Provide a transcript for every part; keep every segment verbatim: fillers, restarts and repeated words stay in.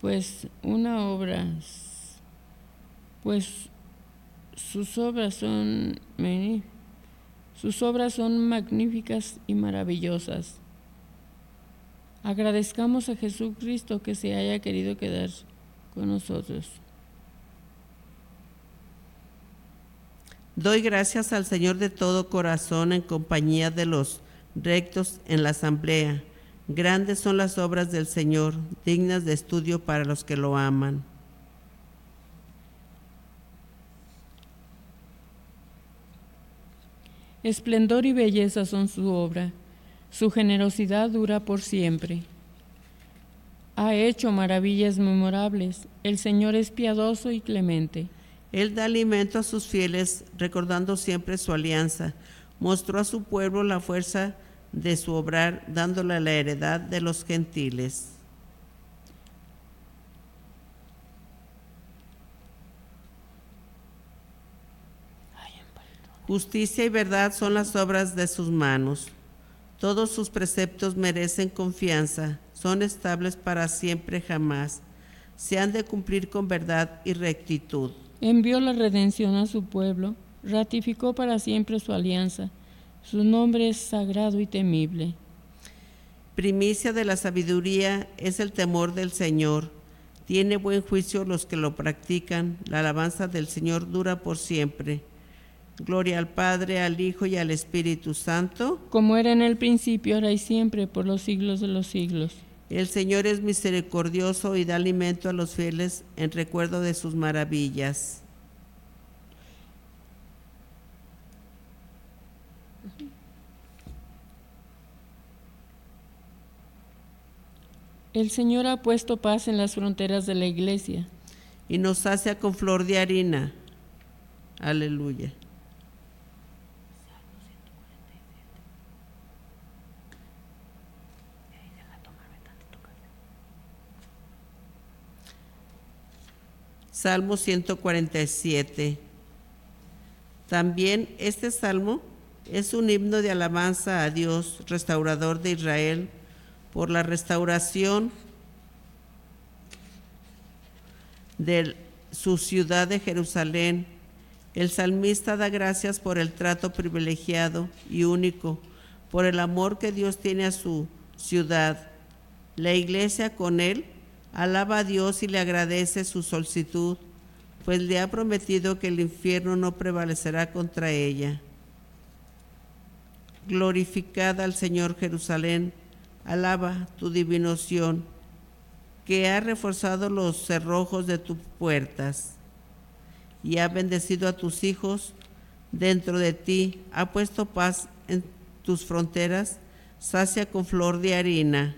pues una obra, pues sus obras son sus obras son magníficas y maravillosas. Agradezcamos a Jesucristo que se haya querido quedar con nosotros. Doy gracias al Señor de todo corazón en compañía de los rectos en la asamblea. Grandes son las obras del Señor, dignas de estudio para los que lo aman. Esplendor y belleza son su obra, su generosidad dura por siempre. Ha hecho maravillas memorables, el Señor es piadoso y clemente. Él da alimento a sus fieles, recordando siempre su alianza. Mostró a su pueblo la fuerza de su obrar, dándole la heredad de los gentiles. Justicia y verdad son las obras de sus manos. Todos sus preceptos merecen confianza, son estables para siempre jamás. Se han de cumplir con verdad y rectitud. Envió la redención a su pueblo, ratificó para siempre su alianza. Su nombre es sagrado y temible. Primicia de la sabiduría es el temor del Señor. Tiene buen juicio los que lo practican. La alabanza del Señor dura por siempre. Gloria al Padre, al Hijo y al Espíritu Santo. Como era en el principio, ahora y siempre, por los siglos de los siglos. El Señor es misericordioso y da alimento a los fieles en recuerdo de sus maravillas. El Señor ha puesto paz en las fronteras de la iglesia. Y nos sacia con flor de harina. Aleluya. Salmo ciento cuarenta y siete. También este salmo es un himno de alabanza a Dios, restaurador de Israel, por la restauración de su ciudad de Jerusalén. El salmista da gracias por el trato privilegiado y único, por el amor que Dios tiene a su ciudad. La iglesia con él alaba a Dios y le agradece su solicitud, pues le ha prometido que el infierno no prevalecerá contra ella. Glorificada al Señor Jerusalén, alaba tu divinación, que ha reforzado los cerrojos de tus puertas y ha bendecido a tus hijos dentro de ti, ha puesto paz en tus fronteras, sacia con flor de harina.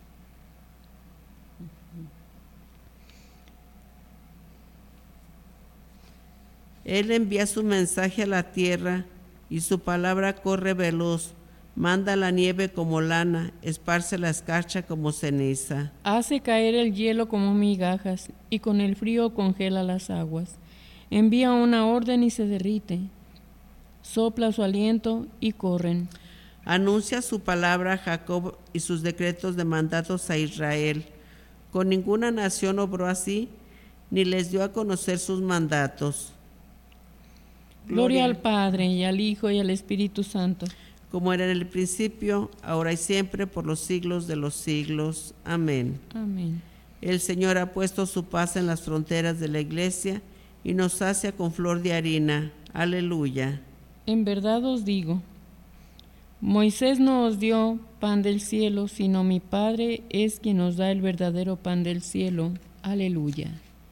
Él envía su mensaje a la tierra y su palabra corre veloz. Manda la nieve como lana, esparce la escarcha como ceniza. Hace caer el hielo como migajas y con el frío congela las aguas. Envía una orden y se derrite. Sopla su aliento y corren. Anuncia su palabra a Jacob y sus decretos de mandatos a Israel. Con ninguna nación obró así, ni les dio a conocer sus mandatos. Gloria al Padre, y al Hijo, y al Espíritu Santo. Como era en el principio, ahora y siempre, por los siglos de los siglos. Amén. Amén. El Señor ha puesto su paz en las fronteras de la iglesia y nos sacia con flor de harina. Aleluya. En verdad os digo, Moisés no os dio pan del cielo, sino mi Padre es quien os da el verdadero pan del cielo. Aleluya.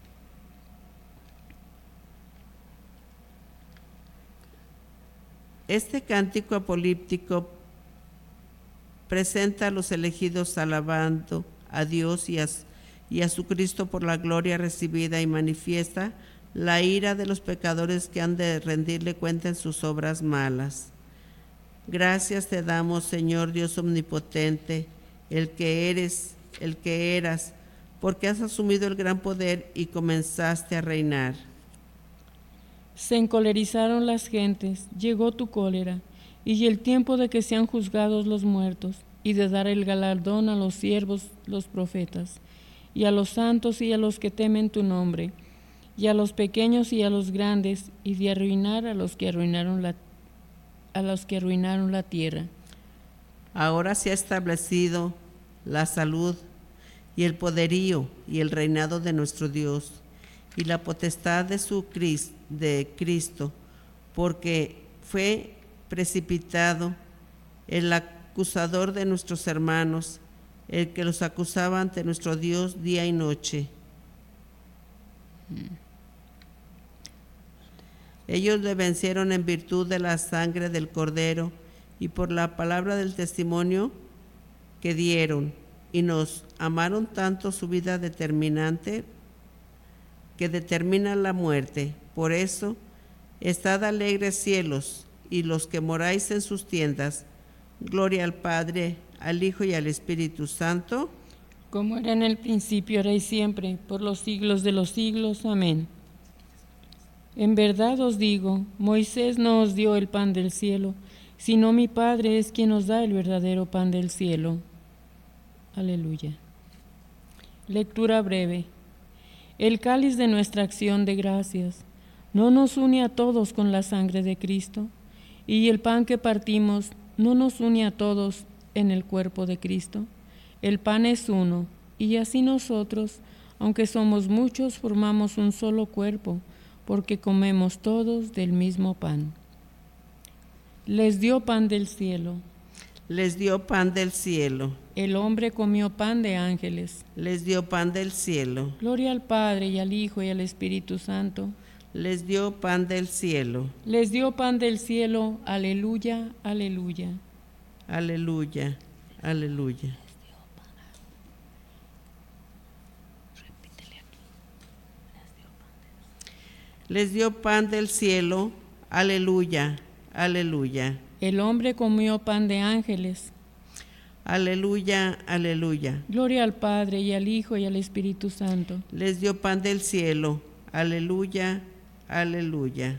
Este cántico apolíptico presenta a los elegidos alabando a Dios y a, y a su Cristo por la gloria recibida y manifiesta la ira de los pecadores que han de rendirle cuenta en sus obras malas. Gracias te damos, Señor Dios omnipotente, el que eres, el que eras, porque has asumido el gran poder y comenzaste a reinar. Se encolerizaron las gentes, llegó tu cólera, y el tiempo de que sean juzgados los muertos, y de dar el galardón a los siervos, los profetas. y a los santos y a los que temen tu nombre, y a los pequeños y a los grandes, y de arruinar a los que arruinaron la, a los que arruinaron la tierra. Ahora se ha establecido la salud y el poderío y el reinado de nuestro Dios y la potestad de su Cristo, de Cristo, porque fue precipitado el acusador de nuestros hermanos, el que los acusaba ante nuestro Dios día y noche. Ellos le vencieron en virtud de la sangre del Cordero y por la palabra del testimonio que dieron, y nos amaron tanto su vida determinante que determina la muerte. Por eso, estad alegres cielos y los que moráis en sus tiendas. Gloria al Padre, al Hijo y al Espíritu Santo, como era en el principio, ahora y siempre, por los siglos de los siglos. Amén. En verdad os digo, Moisés no os dio el pan del cielo, sino mi Padre es quien os da el verdadero pan del cielo. Aleluya. Lectura breve. El cáliz de nuestra acción de gracias no nos une a todos con la sangre de Cristo, y el pan que partimos no nos une a todos en el cuerpo de Cristo. El pan es uno, y así nosotros, aunque somos muchos, formamos un solo cuerpo, porque comemos todos del mismo pan. Les dio pan del cielo. Les dio pan del cielo. El hombre comió pan de ángeles. Les dio pan del cielo. Gloria al Padre y al Hijo y al Espíritu Santo. Les dio pan del cielo. Les dio pan del cielo. Aleluya, aleluya. Aleluya, aleluya. Les dio pan del cielo. Aleluya, aleluya. El hombre comió pan de ángeles. Aleluya, aleluya. Gloria al Padre y al Hijo y al Espíritu Santo. Les dio pan del cielo. Aleluya, aleluya.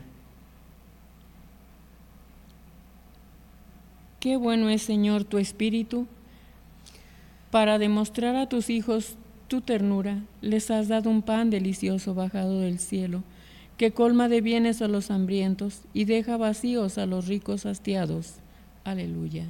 Qué bueno es, Señor, tu Espíritu. Para demostrar a tus hijos tu ternura, les has dado un pan delicioso bajado del cielo, que colma de bienes a los hambrientos y deja vacíos a los ricos hastiados. Aleluya.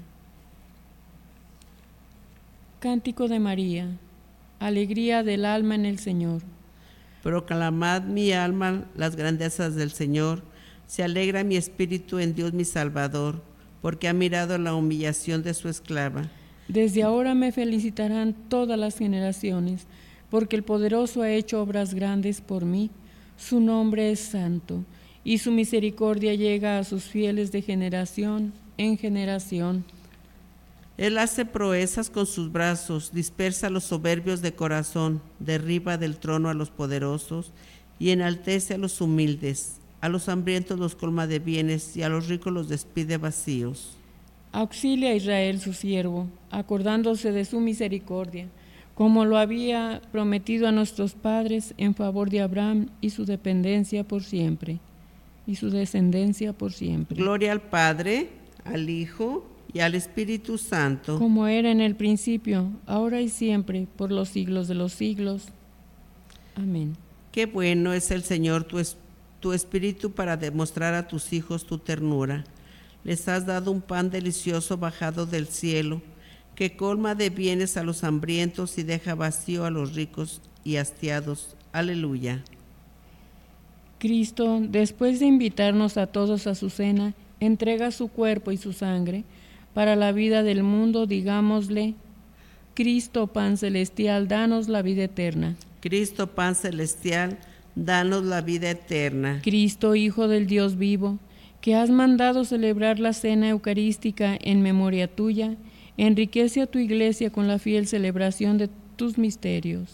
Cántico de María. Alegría del alma en el Señor. Proclamad mi alma las grandezas del Señor. Se alegra mi espíritu en Dios mi Salvador, porque ha mirado la humillación de su esclava. Desde ahora me felicitarán todas las generaciones, porque el Poderoso ha hecho obras grandes por mí. Su nombre es santo, y su misericordia llega a sus fieles de generación en generación. Él hace proezas con sus brazos, dispersa a los soberbios de corazón, derriba del trono a los poderosos y enaltece a los humildes. A los hambrientos los colma de bienes y a los ricos los despide vacíos. Auxilia a Israel su siervo, acordándose de su misericordia, como lo había prometido a nuestros padres en favor de Abraham y su dependencia por siempre, y su descendencia por siempre. Gloria al Padre, al Hijo y al Espíritu Santo. Como era en el principio, ahora y siempre, por los siglos de los siglos. Amén. Qué bueno es el Señor tu, es, tu Espíritu para demostrar a tus hijos tu ternura. Les has dado un pan delicioso bajado del cielo, que colma de bienes a los hambrientos y deja vacío a los ricos y hastiados. Aleluya. Cristo, después de invitarnos a todos a su cena, entrega su cuerpo y su sangre para la vida del mundo. Digámosle: Cristo, pan celestial, danos la vida eterna. Cristo, pan celestial, danos la vida eterna. Cristo, Hijo del Dios vivo, que has mandado celebrar la cena eucarística en memoria tuya, enriquece a tu iglesia con la fiel celebración de tus misterios.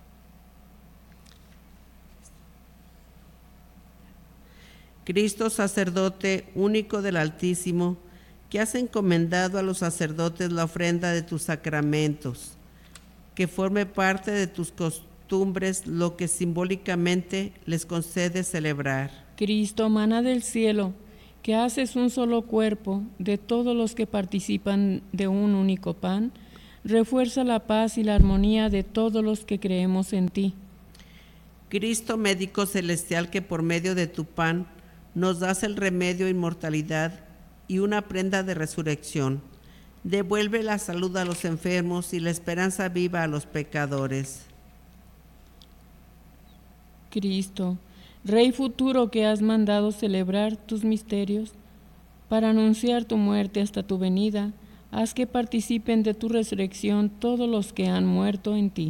Cristo, sacerdote único del Altísimo, que has encomendado a los sacerdotes la ofrenda de tus sacramentos, que forme parte de tus costumbres lo que simbólicamente les concede celebrar. Cristo, maná del cielo, que haces un solo cuerpo de todos los que participan de un único pan, refuerza la paz y la armonía de todos los que creemos en ti. Cristo médico celestial, que por medio de tu pan nos das el remedio e inmortalidad y una prenda de resurrección, devuelve la salud a los enfermos y la esperanza viva a los pecadores. Cristo, Rey futuro, que has mandado celebrar tus misterios para anunciar tu muerte hasta tu venida, haz que participen de tu resurrección todos los que han muerto en ti.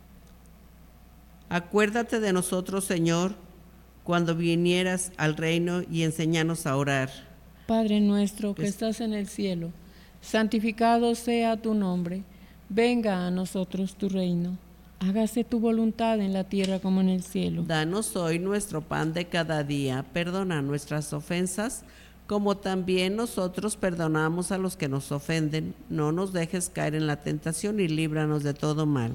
Acuérdate de nosotros, Señor, cuando vinieras al reino, y enséñanos a orar. Padre nuestro que estás en el cielo, santificado sea tu nombre. Venga a nosotros tu reino. Hágase tu voluntad en la tierra como en el cielo. Danos hoy nuestro pan de cada día. Perdona nuestras ofensas, como también nosotros perdonamos a los que nos ofenden. No nos dejes caer en la tentación y líbranos de todo mal.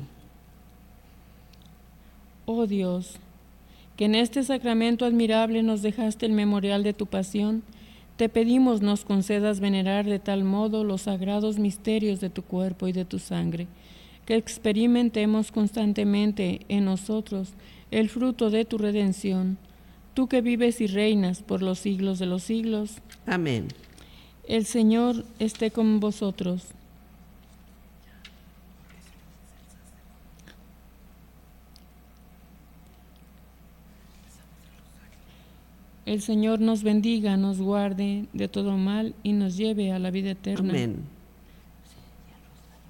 Oh Dios, que en este sacramento admirable nos dejaste el memorial de tu pasión, te pedimos nos concedas venerar de tal modo los sagrados misterios de tu cuerpo y de tu sangre, que experimentemos constantemente en nosotros el fruto de tu redención, tú que vives y reinas por los siglos de los siglos. Amén. El Señor esté con vosotros. El Señor nos bendiga, nos guarde de todo mal y nos lleve a la vida eterna. Amén.